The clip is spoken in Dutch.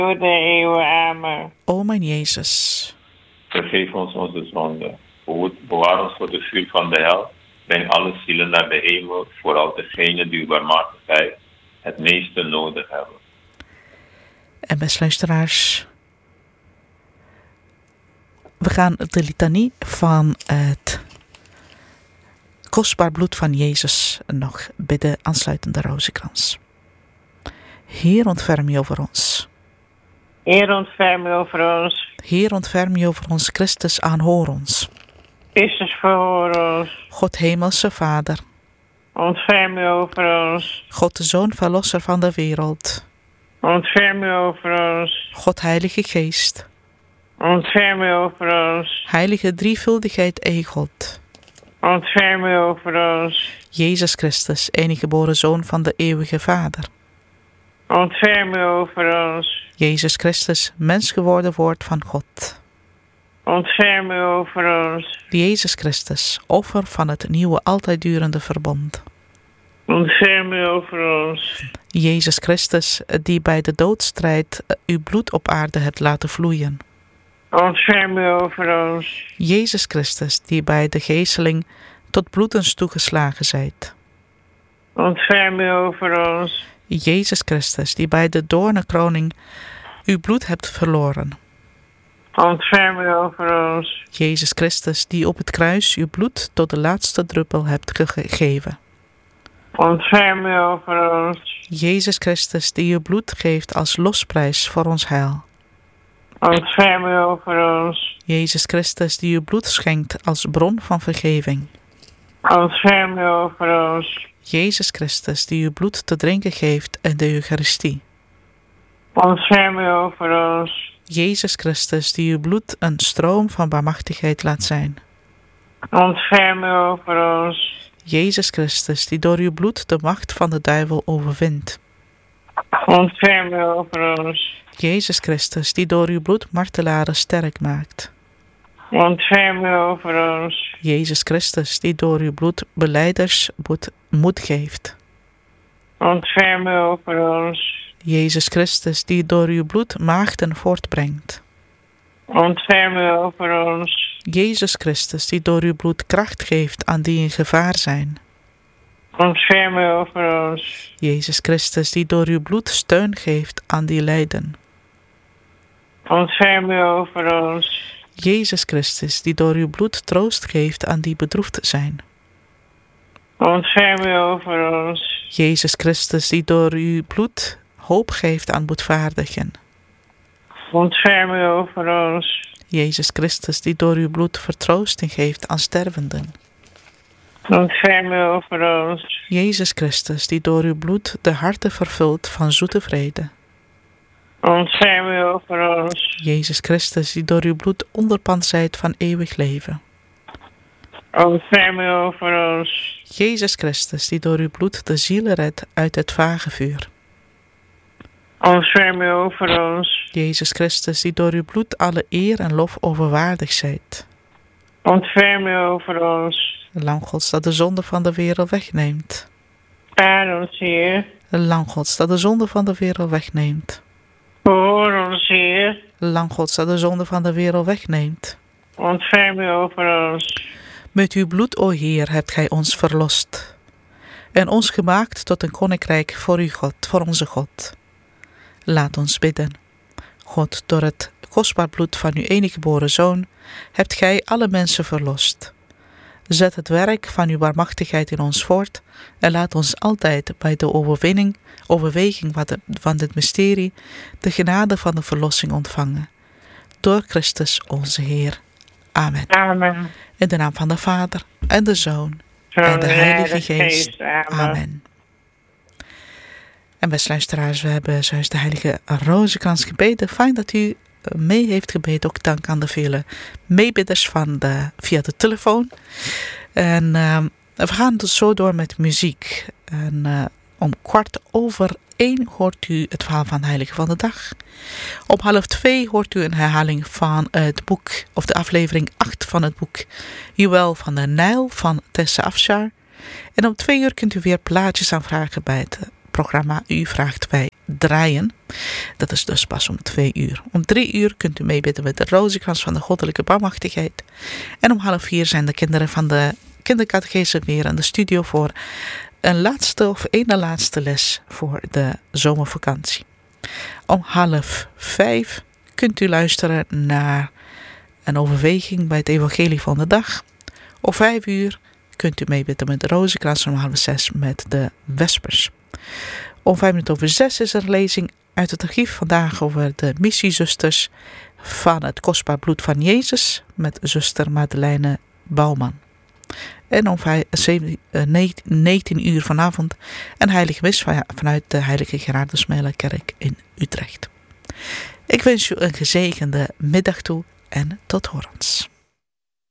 door de eeuwen. Amen. O mijn Jezus, Vergeef ons onze zonden. Bewaar ons voor de vuur van de hel. Breng alle zielen naar de hemel, vooral degenen die uw barmhartigheid het meeste nodig hebben. en beste luisteraars, we gaan de litanie van het kostbaar bloed van Jezus nog bidden, aansluitend de rozenkrans. Heer, ontferm je over ons. Heer, ontferm u over ons. Heer, ontferm je over ons. Christus, aanhoor ons. Christus, verhoor ons. God, hemelse Vader. Ontferm u over ons. God, de Zoon, verlosser van de wereld. Ontferm u over ons. God, Heilige Geest. Ontferm u over ons. Heilige drievuldigheid, één God. Ontferm u over ons. Jezus Christus, enige geboren Zoon van de eeuwige Vader. Ontferm u over ons. Jezus Christus, mens geworden woord van God. Ontferm u over ons. Jezus Christus, offer van het nieuwe altijd durende verbond. Ontferm u over ons. Jezus Christus, die bij de doodstrijd uw bloed op aarde hebt laten vloeien. Ontferm u over ons. Jezus Christus, die bij de geeseling tot bloedens toegeslagen zijt. Ontferm u over ons. Jezus Christus, die bij de doornenkroning uw bloed hebt verloren. Ontferm u over ons. Jezus Christus, die op het kruis uw bloed tot de laatste druppel hebt gegeven. Ontferm u over ons. Jezus Christus, die uw bloed geeft als losprijs voor ons heil. Ontferm u over ons. Jezus Christus, die uw bloed schenkt als bron van vergeving. Ontferm u over ons. Jezus Christus, die uw bloed te drinken geeft in de Eucharistie. Ontferm u over ons. Jezus Christus, die uw bloed een stroom van barmhartigheid laat zijn. Ontferm u over ons. Jezus Christus, die door uw bloed de macht van de duivel overwint. Ontferm u over ons. Jezus Christus, die door uw bloed martelaren sterk maakt. Ontferm u over ons. Jezus Christus, die door uw bloed belijders moed geeft. Ontferm u over ons. Jezus Christus, die door uw bloed maagden voortbrengt. Ontferm u over ons. Jezus Christus, die door uw bloed kracht geeft aan die in gevaar zijn. Ontferm u over ons. Jezus Christus, die door uw bloed steun geeft aan die lijden. Ontferm u over ons. Jezus Christus, die door uw bloed troost geeft aan die bedroefd zijn. Ontferm u over ons. Jezus Christus, die door uw bloed hoop geeft aan boetvaardigen. Ontferm u over ons. Jezus Christus, die door uw bloed vertroosting geeft aan stervenden. Ontferm u over ons. Jezus Christus, die door uw bloed de harten vervult van zoete vrede. Ontferm u over ons. Jezus Christus, die door uw bloed onderpand zijt van eeuwig leven. Ontferm u over ons. Jezus Christus, die door uw bloed de zielen redt uit het vagevuur. Ontferm u over ons. Jezus Christus, die door uw bloed alle eer en lof overwaardig zijt. Ontferm u over ons. Lam Gods dat de zonde van de wereld wegneemt. Spaar ons, Heer. Lam Gods dat de zonde van de wereld wegneemt. Verhoor ons, Heer. Lam Gods dat de zonde van de wereld wegneemt. Ontferm u over ons. Met uw bloed, o Heer, hebt gij ons verlost. En ons gemaakt tot een koninkrijk voor uw God, voor onze God. Laat ons bidden. God, door het kostbaar bloed van uw enige geboren Zoon, hebt gij alle mensen verlost. Zet het werk van uw barmhartigheid in ons voort en laat ons altijd bij de overweging van dit mysterie de genade van de verlossing ontvangen. Door Christus onze Heer. Amen. Amen. In de naam van de Vader en de Zoon en de Heilige Geest. Amen. En beste luisteraars, we hebben zojuist de Heilige Rozenkrans gebeden. Fijn dat u mee heeft gebeden. Ook dank aan de vele meebidders via de telefoon. En we gaan dus zo door met muziek. En om 1:15 hoort u het verhaal van de Heilige van de Dag. Om 1:30 hoort u een herhaling van het boek, of de aflevering 8 van het boek Juwel van de Nijl van Tessa Afshar. En om 2 uur kunt u weer plaatjes aanvragen bij het programma U Vraagt Wij Draaien. Dat is dus pas om 2 uur. Om 3 uur kunt u meebidden met de Rozenkrans van de Goddelijke Barmhartigheid. En om 3:30 zijn de kinderen van de kindercatechese weer in de studio voor een ene laatste les voor de zomervakantie. Om 4:30 kunt u luisteren naar een overweging bij het Evangelie van de Dag. Om 5 uur kunt u meebidden met de Rozenkrans en om 5:30 met de Vespers. Om 5:05 is er een lezing uit het archief vandaag over de missiezusters van het kostbaar bloed van Jezus met zuster Madeleine Bouwman. En om 19 uur vanavond een heilige mis vanuit de Heilige Gerardusmijlenkerk in Utrecht. Ik wens u een gezegende middag toe en tot horens.